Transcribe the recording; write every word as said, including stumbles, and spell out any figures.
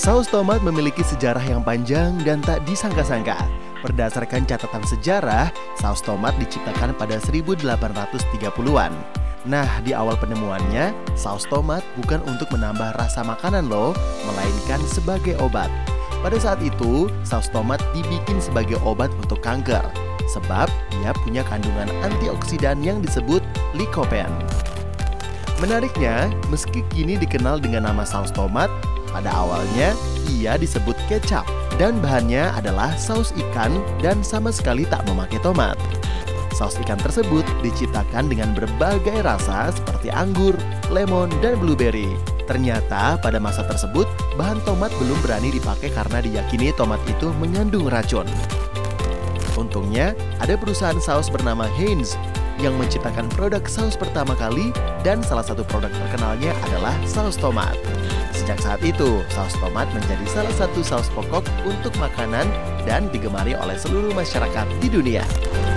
Saus tomat memiliki sejarah yang panjang dan tak disangka-sangka. Berdasarkan catatan sejarah, saus tomat diciptakan pada seribu delapan ratus tiga puluhan. Nah, di awal penemuannya, saus tomat bukan untuk menambah rasa makanan loh, melainkan sebagai obat. Pada saat itu, saus tomat dibikin sebagai obat untuk kanker, sebab ia punya kandungan antioksidan yang disebut lycopene. Menariknya, meski kini dikenal dengan nama saus tomat, pada awalnya ia disebut kecap dan bahannya adalah saus ikan dan sama sekali tak memakai tomat. Saus ikan tersebut diciptakan dengan berbagai rasa seperti anggur, lemon, dan blueberry. Ternyata pada masa tersebut, bahan tomat belum berani dipakai karena diyakini tomat itu mengandung racun. Untungnya, ada perusahaan saus bernama Heinz yang menciptakan produk saus pertama kali dan salah satu produk terkenalnya adalah saus tomat. Sejak saat itu, saus tomat menjadi salah satu saus pokok untuk makanan dan digemari oleh seluruh masyarakat di dunia.